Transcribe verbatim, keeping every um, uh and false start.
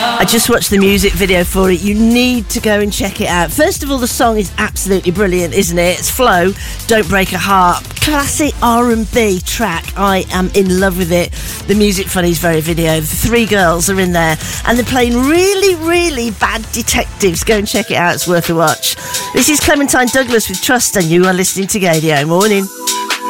I just watched the music video for it. You need to go and check it out. First of all, the song is absolutely brilliant, isn't it? It's Flow, Don't Break a Heart. Classic R and B track. I am in love with it. The Music Funnies very video. The three girls are in there and they're playing really, really bad detectives. Go and check it out. It's worth a watch. This is Clementine Douglas with Trust and you are listening to Gaydio Morning.